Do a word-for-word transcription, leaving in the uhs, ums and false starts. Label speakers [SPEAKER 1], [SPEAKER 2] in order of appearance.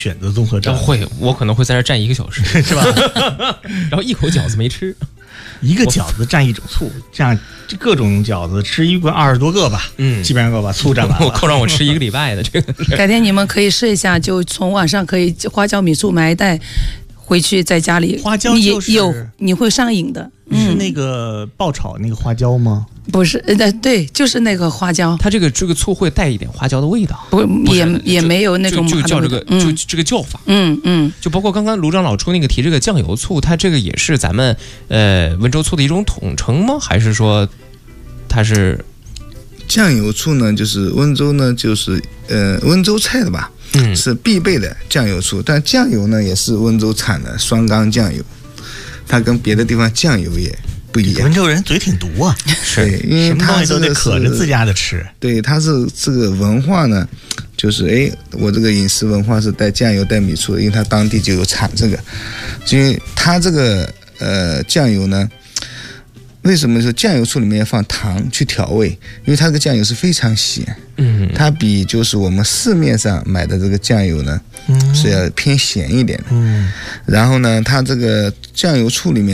[SPEAKER 1] 选择综合症？
[SPEAKER 2] 会，我可能会在这站一个小时，
[SPEAKER 1] 是吧？
[SPEAKER 2] 然后一口饺子没吃，
[SPEAKER 1] 一个饺子蘸一种醋，这样各种饺子吃一共二十多个吧，嗯，基本上够把醋蘸完了。
[SPEAKER 2] 我够让我吃一个礼拜的这个。
[SPEAKER 3] 改天你们可以试一下，就从网上可以花椒米醋买一袋。回去在家里，
[SPEAKER 1] 花椒就是
[SPEAKER 3] 有你会上瘾的，
[SPEAKER 1] 嗯、是那个爆炒那个花椒吗？
[SPEAKER 3] 不是，呃，对，就是那个花椒。
[SPEAKER 2] 它这个这个醋会带一点花椒的味道，
[SPEAKER 3] 不也也没有那种
[SPEAKER 2] 就就叫这个、
[SPEAKER 3] 嗯、
[SPEAKER 2] 就这个叫法，
[SPEAKER 3] 嗯嗯，
[SPEAKER 2] 就包括刚刚卢长老出那个提这个酱油醋，它这个也是咱们呃温州醋的一种统称吗？还是说它是
[SPEAKER 4] 酱油醋呢？就是温州呢，就是呃温州菜的吧。嗯，是必备的酱油醋，但酱油呢也是温州产的双缸酱油，它跟别的地方酱油也不一样。
[SPEAKER 1] 温州人嘴挺毒啊，
[SPEAKER 4] 是，因为它
[SPEAKER 1] 都得可着自家的吃。
[SPEAKER 4] 对，它是这个文化呢，就是哎，我这个饮食文化是带酱油带米醋的，因为它当地就有产这个，因为它这个呃酱油呢。为什么说酱油醋里面要放糖去调味？因为它这个酱油是非常咸，嗯，它比就是我们市面上买的这个酱油呢，嗯，是要偏咸一点的，嗯，然后呢，它这个酱油醋里面。